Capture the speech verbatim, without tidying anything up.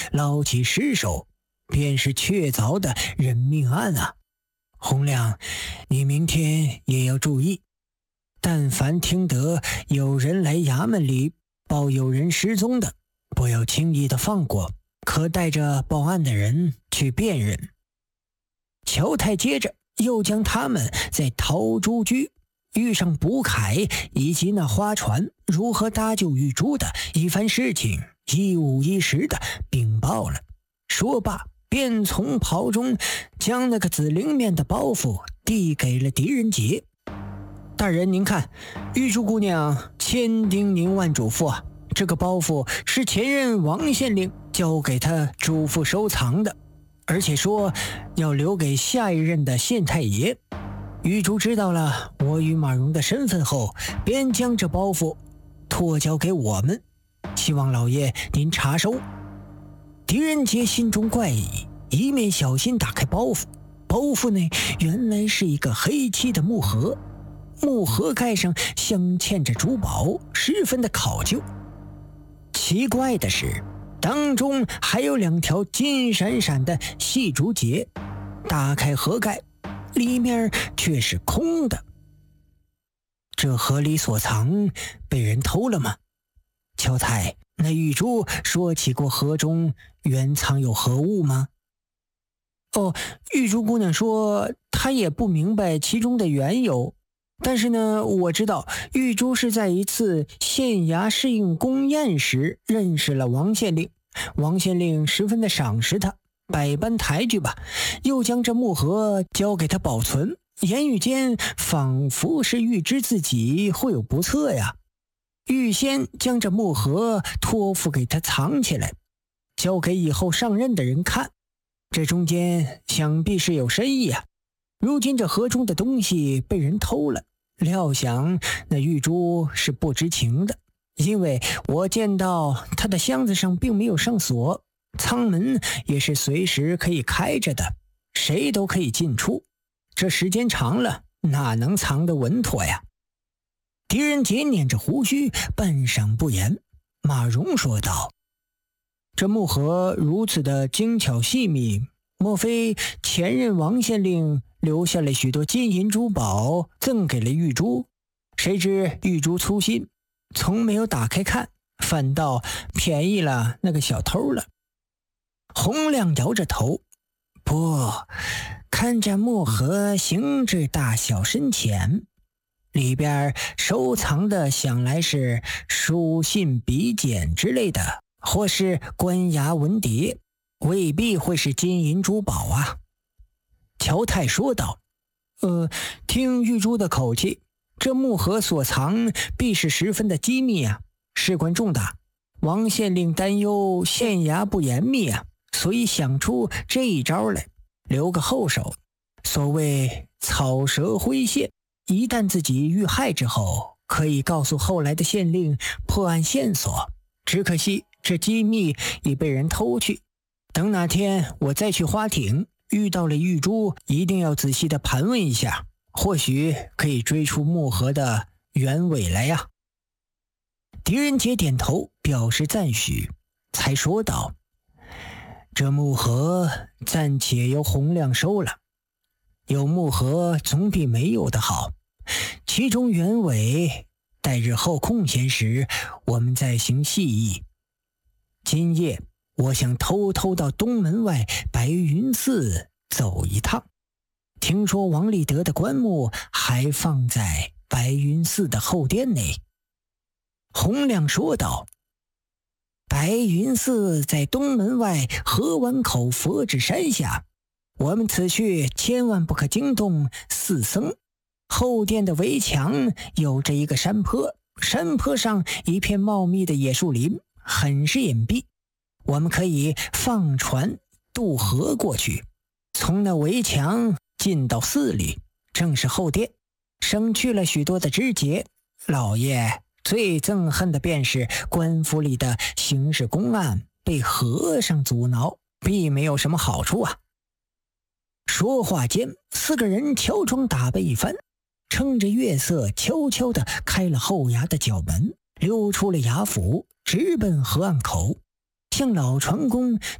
捞起尸首，便是确凿的人命案啊！洪亮，你明天也要注意，但凡听得有人来衙门里报有人失踪的，不要轻易的放过，可带着报案的人去辨认。乔太接着又将他们在陶朱居遇上卜凯以及那花船如何搭救玉珠的一番事情一五一十的禀报了。说罢便从袍中将那个紫菱面的包袱递给了狄仁杰。大人您看，玉珠姑娘千叮咛万嘱咐啊，这个包袱是前任王县令交给他嘱咐收藏的，而且说要留给下一任的县太爷。玉珠知道了我与马蓉的身份后，便将这包袱托交给我们，希望老爷您查收。狄仁杰心中怪异，一面小心打开包袱，包袱内原来是一个黑漆的木盒，木盒盖上镶嵌着珠宝，十分的考究。奇怪的是，当中还有两条金闪闪的细竹节。打开盒盖，里面却是空的。这盒里所藏被人偷了吗？乔太，那玉珠说起过盒中原藏有何物吗？哦，玉珠姑娘说她也不明白其中的缘由，但是呢，我知道玉珠是在一次县衙试应宫宴时认识了王县令，王县令十分的赏识他，百般抬举吧，又将这木盒交给他保存，言语间仿佛是预知自己会有不测呀，预先将这木盒托付给他藏起来，交给以后上任的人看。这中间想必是有深意啊。如今这盒中的东西被人偷了，料想那玉珠是不知情的，因为我见到他的箱子上并没有上锁，舱门也是随时可以开着的，谁都可以进出，这时间长了哪能藏得稳妥呀？狄仁杰捻着胡须，半晌不言。马蓉说道：这木盒如此的精巧细密，莫非前任王县令留下了许多金银珠宝赠给了玉珠？谁知玉珠粗心，从没有打开看，反倒便宜了那个小偷了。洪亮摇着头：不，看这木盒形制大小深浅，里边收藏的想来是书信笔简之类的，或是官衙文牒，未必会是金银珠宝啊。乔太说道：呃，听玉珠的口气，这木盒所藏必是十分的机密啊，事关重大。王县令担忧县衙不严密啊，所以想出这一招来，留个后手。所谓草蛇灰线，一旦自己遇害之后，可以告诉后来的县令破案线索。只可惜这机密已被人偷去，等哪天我再去花町遇到了玉珠，一定要仔细的盘问一下，或许可以追出木盒的原委来呀。狄仁杰点头表示赞许，才说道：这木盒暂且由洪亮收了，有木盒总比没有的好，其中原委待日后空闲时我们再行细议。今夜我想偷偷到东门外白云寺走一趟，听说王立德的棺木还放在白云寺的后殿内。洪亮说道：白云寺在东门外河湾口佛指山下，我们此去千万不可惊动寺僧。后殿的围墙有着一个山坡，山坡上一片茂密的野树林，很是隐蔽，我们可以放船渡河过去，从那围墙进到寺里，正是后殿，省去了许多的枝节。老爷最憎恨的便是官府里的刑事公案被和尚阻挠，并没有什么好处啊。说话间，四个人乔装打扮一番，趁着月色悄悄地开了后衙的角门，溜出了衙府，直奔河岸口，向老船工